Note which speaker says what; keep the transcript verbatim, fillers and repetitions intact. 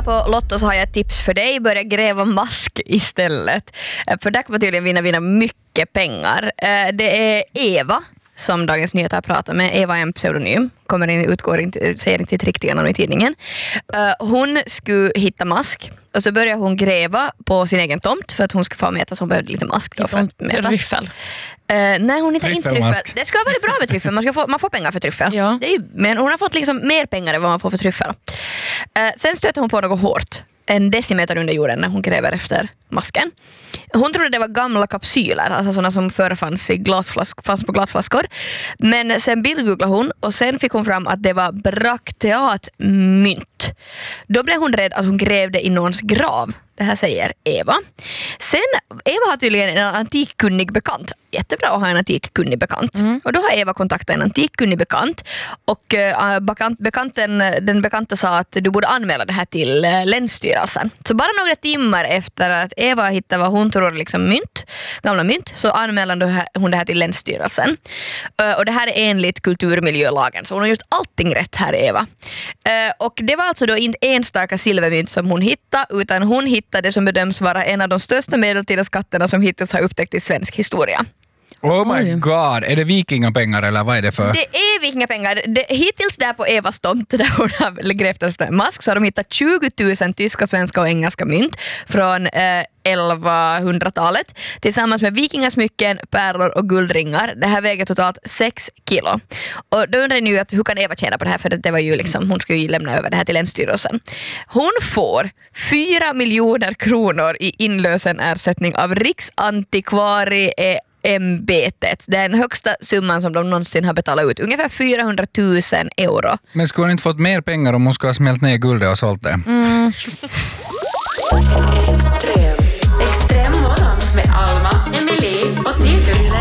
Speaker 1: på Lotto så har jag ett tips för dig. Börja gräva mask istället. För där kan man tydligen vinna, vinna mycket pengar. Det är Eva som Dagens Nyheter pratar med. Eva är en pseudonym. Kommer in, utgår inte, säger inte sitt riktiga namn i tidningen. Hon skulle hitta mask. Och så började hon gräva på sin egen tomt för att hon skulle få mäta, så hon behövde lite mask då för att mäta.
Speaker 2: Tryffel.
Speaker 1: Uh, nej, hon hittar inte tryffel. Det ska vara bra med tryffel. Man, ska få, man får pengar för tryffel. Ja. Det är ju, men hon har fått liksom mer pengar än vad man får för tryffel. Uh, sen stöter hon på något hårt. En decimeter under jorden när hon gräver efter masken. Hon trodde det var gamla kapsyler, alltså sådana som förr fanns, i glasflask, fanns på glasflaskor. Men sen bildgooglade hon och sen fick hon fram att det var brakteatmynt. Då blev hon rädd att hon grävde i någons grav. Det här säger Eva. Sen, Eva har tydligen en antikkunnig bekant. Jättebra att ha en antikkunnig bekant. Mm. Och då har Eva kontaktat en antikkunnig bekant. Och uh, bekant, bekanten, den bekanta sa att du borde anmäla det här till uh, Länsstyrelsen. Så bara några timmar efter att Eva hittade vad hon tror liksom mynt, gamla mynt, så anmälde hon det här till Länsstyrelsen. Uh, och det här är enligt kulturmiljölagen. Så hon har gjort allting rätt här, Eva. Uh, och det var alltså då inte enstaka silvermynt som hon hittade, utan hon hittade det som bedöms vara en av de största medeltida skatterna som hittills har upptäckt i svensk historia.
Speaker 3: Oh my god, är det vikingapengar eller vad är det för?
Speaker 1: Det är vikingapengar. Det, hittills där på Evas tomt där hon har grävt efter en mask så har de hittat tjugo tusen tyska, svenska och engelska mynt från eh, elvahundratalet tillsammans med vikingasmycken, pärlor och guldringar. Det här väger totalt sex kilo. Och då undrar ni ju att hur kan Eva tjäna på det här, för det var ju liksom, hon skulle ju lämna över det här till Länsstyrelsen. Hon får fyra miljoner kronor i inlösenersättning av Riksantikvarie ämbetet. Det är den högsta summan som de någonsin har betalat ut. Ungefär fyrahundratusen euro.
Speaker 3: Men skulle hon inte fått mer pengar om hon skulle ha smält ner guldet och sålt det?
Speaker 1: Mm.
Speaker 4: Extrem. Extrem morgon med Alma, Emily och Titus.